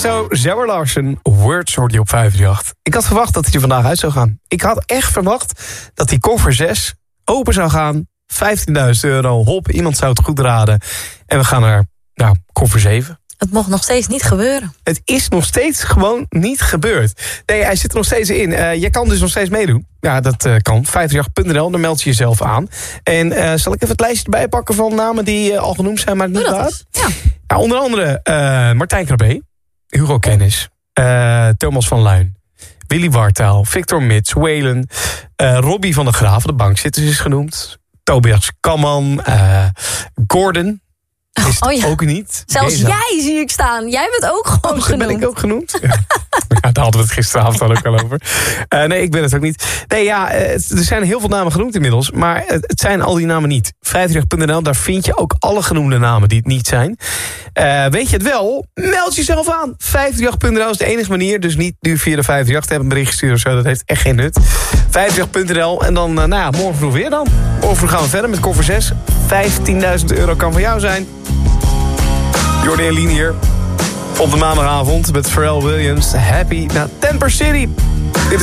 Incasso, Zauer Larsen, Words hoorde je op 538. Ik had verwacht dat hij er vandaag uit zou gaan. Ik had echt verwacht dat die koffer 6 open zou gaan. €15.000, hop, iemand zou het goed raden. En we gaan naar koffer 7. Het mocht nog steeds niet gebeuren. Het is nog steeds gewoon niet gebeurd. Nee, hij zit er nog steeds in. Je kan dus nog steeds meedoen. Ja, dat kan. 538.nl, dan meld je jezelf aan. En zal ik even het lijstje erbij pakken van namen die al genoemd zijn, maar niet waar? Ja. Onder andere Martijn Krabbe, Hugo Kennis, Thomas van Luijn, Willy Wartaal, Victor Mits, Whalen, Robbie van der Graaf, de bankzitters is genoemd, Tobias Kamman, Gordon. Is het ook niet. Zelfs jij zie ik staan. Jij bent ook gewoon genoemd. Ben ik ook genoemd? Ja. Ja, daar hadden we het gisteravond al ook al over. Nee, ik ben het ook niet. Nee, ja, er zijn heel veel namen genoemd inmiddels. Maar het zijn al die namen niet. 538.nl, daar vind je ook alle genoemde namen die het niet zijn. Weet je het wel? Meld jezelf aan. 538.nl is de enige manier. Dus niet nu via de 538 hebben een bericht sturen of zo. Dat heeft echt geen nut. 538.nl en dan, morgen vroeg weer dan. Morgen vroeg gaan we verder met koffer 6. €15.000 kan van jou zijn. Jordi en Lien hier. Op de maandagavond met Pharrell Williams. Happy. Temper City.